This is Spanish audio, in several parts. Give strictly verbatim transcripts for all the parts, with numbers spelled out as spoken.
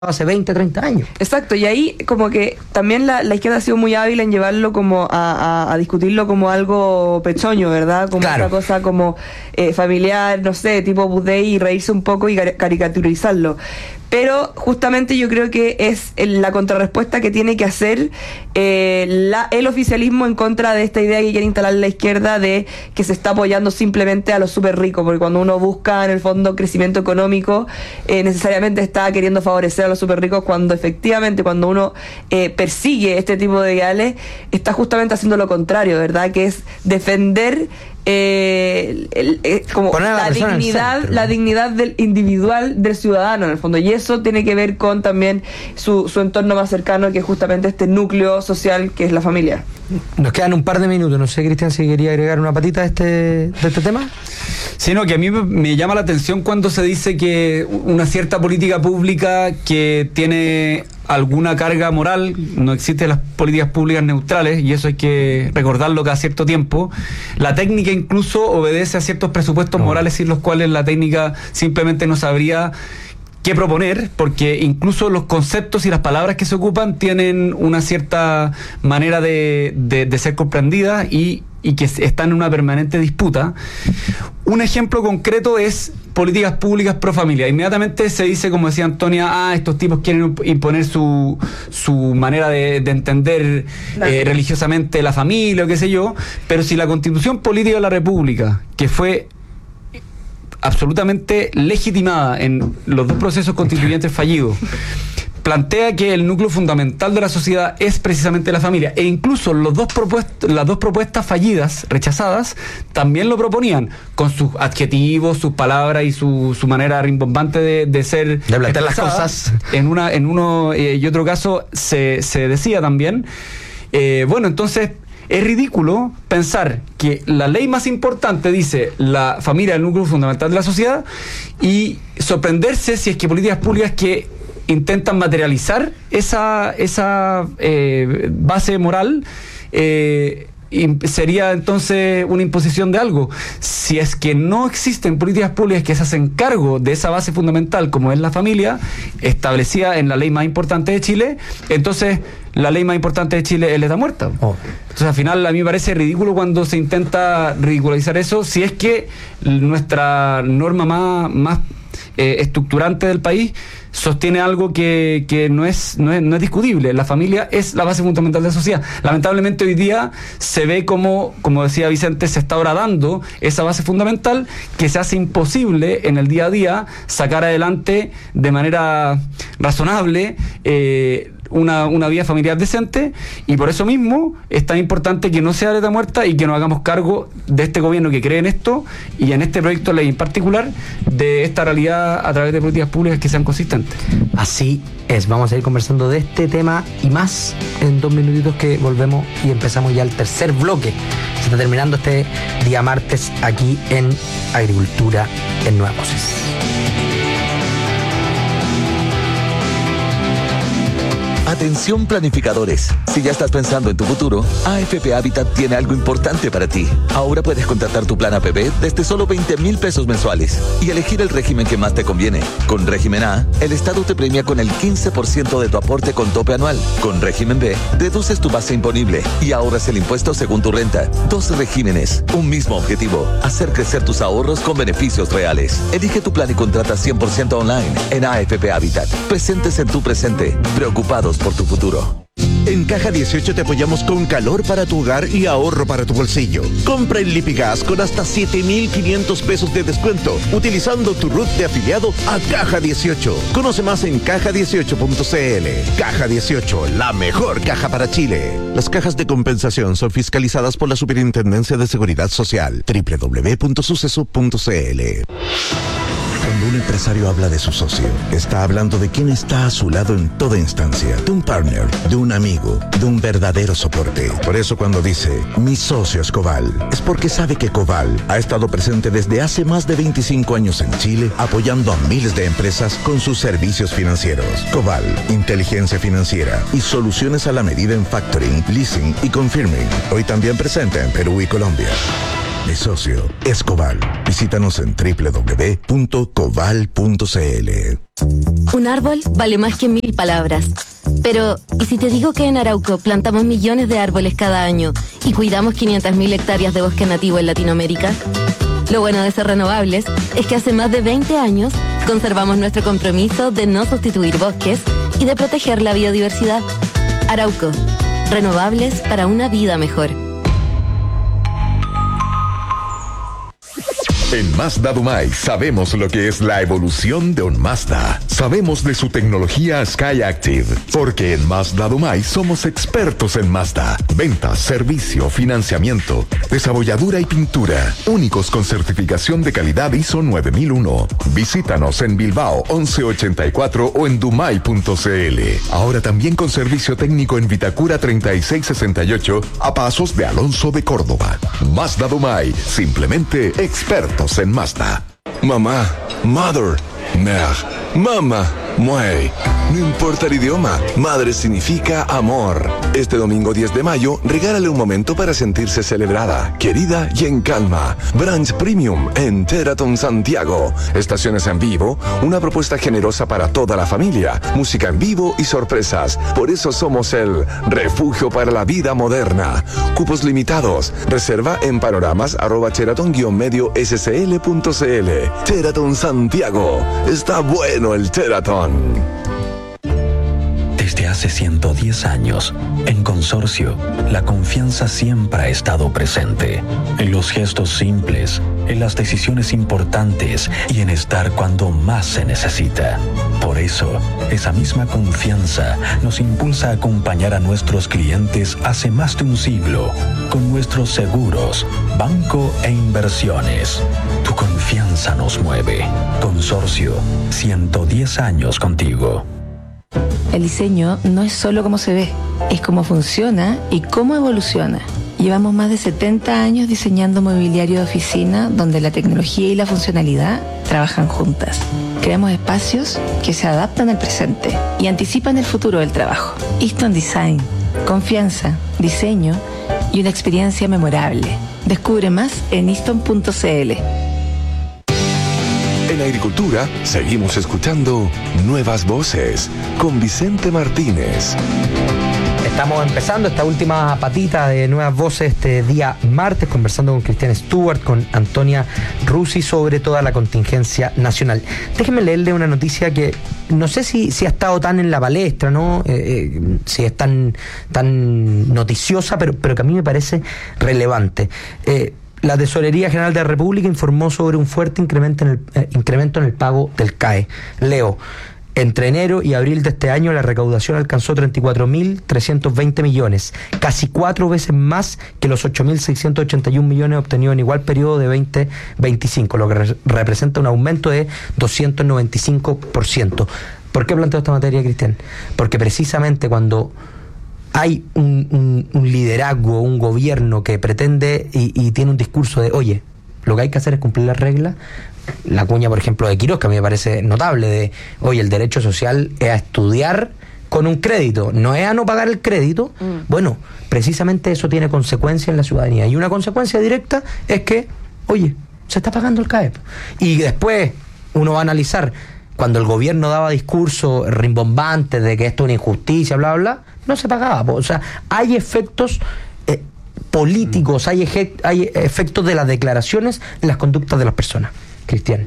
hace veinte, treinta años. Exacto, y ahí como que también la, la izquierda ha sido muy hábil en llevarlo como a, a, a discutirlo como algo pechoño, ¿verdad? Como claro. Otra cosa como eh, familiar, no sé, tipo Opus Dei, y reírse un poco y caricaturizarlo. Pero justamente yo creo que es la contrarrespuesta que tiene que hacer eh, la, el oficialismo en contra de esta idea que quiere instalar la izquierda de que se está apoyando simplemente a los súper ricos, porque cuando uno busca en el fondo crecimiento económico, eh, necesariamente está queriendo favorecer a los súper ricos, cuando efectivamente cuando uno eh, persigue este tipo de ideales, está justamente haciendo lo contrario, ¿verdad? Que es defender Eh, el, el, como la, la dignidad centro, la dignidad del individual del ciudadano en el fondo, y eso tiene que ver con también su, su entorno más cercano, que es justamente este núcleo social que es la familia. Nos quedan un par de minutos, no sé, Cristian, si quería agregar una patita de este, de este tema. Sí, no, que a mí me llama la atención cuando se dice que una cierta política pública que tiene alguna carga moral, no existen las políticas públicas neutrales, y eso hay que recordarlo cada cierto tiempo. La técnica incluso obedece a ciertos presupuestos no. morales sin los cuales la técnica simplemente no sabría qué proponer, porque incluso los conceptos y las palabras que se ocupan tienen una cierta manera de, de, de ser comprendidas y, y que están en una permanente disputa. Un ejemplo concreto es políticas públicas pro familia. Inmediatamente se dice, como decía Antonia, ah, estos tipos quieren imponer su, su manera de, de entender eh, religiosamente la familia o qué sé yo, pero si la Constitución Política de la República, que fue absolutamente legitimada en los dos procesos constituyentes fallidos, plantea que el núcleo fundamental de la sociedad es precisamente la familia, e incluso los dos propuest- las dos propuestas fallidas, rechazadas, también lo proponían, con sus adjetivos, sus palabras y su, su manera rimbombante de, de ser, de plantear las cosas. En una, en uno eh, y otro caso se, se decía también, eh, bueno, entonces es ridículo pensar que la ley más importante dice la familia es el núcleo fundamental de la sociedad, y sorprenderse si es que políticas públicas que intentan materializar esa, esa eh, base moral eh, sería entonces una imposición de algo. Si es que no existen políticas públicas que se hacen cargo de esa base fundamental como es la familia, establecida en la ley más importante de Chile, entonces la ley más importante de Chile es la está muerta. Oh. Entonces al final a mí me parece ridículo cuando se intenta ridiculizar eso, si es que nuestra norma más, más eh, estructurante del país sostiene algo que, que no es, no es no es discutible. La familia es la base fundamental de la sociedad. Lamentablemente hoy día se ve como, como decía Vicente, se está horadando esa base fundamental, que se hace imposible en el día a día sacar adelante de manera razonable eh, Una, una vida familiar decente, y por eso mismo es tan importante que no sea letra muerta y que nos hagamos cargo de este gobierno que cree en esto y en este proyecto de ley en particular, de esta realidad a través de políticas públicas que sean consistentes. Así es, vamos a ir conversando de este tema y más en dos minutitos, que volvemos y empezamos ya el tercer bloque. Se está terminando este día martes aquí en Agricultura en Nuevas Voces. Atención planificadores, si ya estás pensando en tu futuro, A F P Habitat tiene algo importante para ti. Ahora puedes contratar tu plan A P B desde solo veinte mil pesos mensuales y elegir el régimen que más te conviene. Con régimen A, el Estado te premia con el quince por ciento de tu aporte con tope anual. Con régimen B, reduces tu base imponible y ahorras el impuesto según tu renta. Dos regímenes, un mismo objetivo: hacer crecer tus ahorros con beneficios reales. Elige tu plan y contrata cien por ciento online en A F P Habitat. Presentes en tu presente, preocupados por tu futuro. En Caja dieciocho te apoyamos con calor para tu hogar y ahorro para tu bolsillo. Compra en Lipigas con hasta siete mil quinientos pesos de descuento utilizando tu R U T de afiliado a Caja dieciocho. Conoce más en caja dieciocho punto c l. Caja dieciocho, la mejor caja para Chile. Las cajas de compensación son fiscalizadas por la Superintendencia de Seguridad Social. doble u doble u doble u punto suceso punto c l. Cuando un empresario habla de su socio, está hablando de quien está a su lado en toda instancia, de un partner, de un amigo, de un verdadero soporte. Por eso cuando dice, mi socio es Coval, es porque sabe que Coval ha estado presente desde hace más de veinticinco años en Chile, apoyando a miles de empresas con sus servicios financieros. Coval, inteligencia financiera y soluciones a la medida en factoring, leasing y confirming. Hoy también presente en Perú y Colombia. Mi socio es Coval. Visítanos en doble u doble u doble u punto coval punto c l. Un árbol vale más que mil palabras. Pero, ¿y si te digo que en Arauco plantamos millones de árboles cada año y cuidamos quinientas mil hectáreas de bosque nativo en Latinoamérica? Lo bueno de ser renovables es que hace más de veinte años conservamos nuestro compromiso de no sustituir bosques y de proteger la biodiversidad. Arauco, renovables para una vida mejor. En Mazda Dumay sabemos lo que es la evolución de un Mazda. Sabemos de su tecnología Skyactiv, porque en Mazda Dumay somos expertos en Mazda. Ventas, servicio, financiamiento, desabolladura y pintura. Únicos con certificación de calidad I S O nueve mil uno. Visítanos en Bilbao once ochenta y cuatro o en dumay punto c l. Ahora también con servicio técnico en Vitacura treinta y seis sesenta y ocho a pasos de Alonso de Córdoba. Mazda Dumay, simplemente expertos en Mazda. Mamá, mother, mère, mama, muey. No importa el idioma, madre significa amor. Este domingo diez de mayo, regálale un momento para sentirse celebrada, querida y en calma. Brunch Premium en Teraton Santiago. Estaciones en vivo, una propuesta generosa para toda la familia, música en vivo y sorpresas. Por eso somos el refugio para la vida moderna. Cupos limitados. Reserva en panoramas arroba teraton guion medio scl punto cl. Teraton Santiago. Está bueno el Teraton. Desde hace ciento diez años, en Consorcio, la confianza siempre ha estado presente. En los gestos simples, en las decisiones importantes y en estar cuando más se necesita. Por eso, esa misma confianza nos impulsa a acompañar a nuestros clientes hace más de un siglo, con nuestros seguros, banco e inversiones. Tu confianza nos mueve. Consorcio, ciento diez años contigo. El diseño no es solo cómo se ve, es cómo funciona y cómo evoluciona. Llevamos más de setenta años diseñando mobiliario de oficina donde la tecnología y la funcionalidad trabajan juntas. Creamos espacios que se adaptan al presente y anticipan el futuro del trabajo. Easton Design, confianza, diseño y una experiencia memorable. Descubre más en easton punto c l. En Agricultura, seguimos escuchando Nuevas Voces con Vicente Martínez. Estamos empezando esta última patita de Nuevas Voces este día martes, conversando con Cristian Stewart, con Antonia Rusi sobre toda la contingencia nacional. Déjenme leerle una noticia que no sé si, si ha estado tan en la palestra, ¿no? Eh, eh, si es tan, tan noticiosa, pero, pero que a mí me parece relevante. Eh, La Tesorería General de la República informó sobre un fuerte incremento en el, eh, incremento en el pago del C A E. Leo, entre enero y abril de este año la recaudación alcanzó treinta y cuatro mil trescientos veinte millones, casi cuatro veces más que los ocho mil seiscientos ochenta y uno millones obtenidos en igual periodo de veinte veinticinco, lo que re- representa un aumento de doscientos noventa y cinco por ciento. ¿Por qué planteo esta materia, Cristian? Porque precisamente cuando hay un, un, un liderazgo, un gobierno que pretende y, y tiene un discurso de, oye, lo que hay que hacer es cumplir las reglas. La cuña, por ejemplo, de Quirós, que a mí me parece notable, de, oye, el derecho social es a estudiar con un crédito, no es a no pagar el crédito. Mm. Bueno, precisamente eso tiene consecuencias en la ciudadanía. Y una consecuencia directa es que, oye, se está pagando el C A E P. Y después uno va a analizar, cuando el gobierno daba discursos rimbombantes de que esto es una injusticia, bla, bla, bla, no se pagaba. O sea, hay efectos eh, políticos, hay, eje, hay efectos de las declaraciones en las conductas de las personas. Cristian.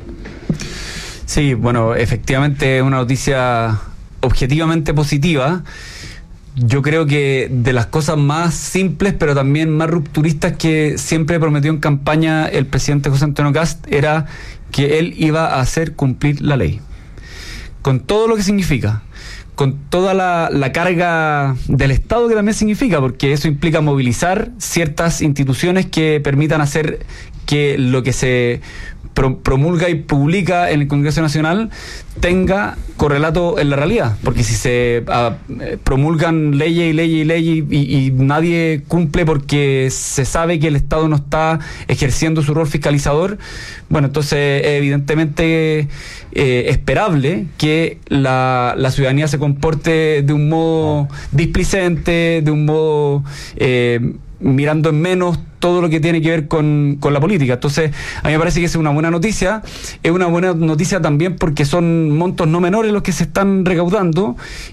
Sí, bueno, efectivamente una noticia objetivamente positiva. Yo creo que de las cosas más simples, pero también más rupturistas que siempre prometió en campaña el presidente José Antonio Kast, era que él iba a hacer cumplir la ley. Con todo lo que significa, con toda la, la carga del Estado que también significa, porque eso implica movilizar ciertas instituciones que permitan hacer que lo que se pro, promulga y publica en el Congreso Nacional tenga correlato en la realidad, porque si se a, promulgan leyes y leyes y leyes y, y nadie cumple porque se sabe que el Estado no está ejerciendo su rol fiscalizador, bueno, entonces evidentemente eh, esperable que la, la ciudadanía se comporte de un modo displicente, de un modo eh, mirando en menos todo lo que tiene que ver con, con la política. Entonces, a mí me parece que es una buena noticia. Es una buena noticia también porque son montos no menores los que se están recaudando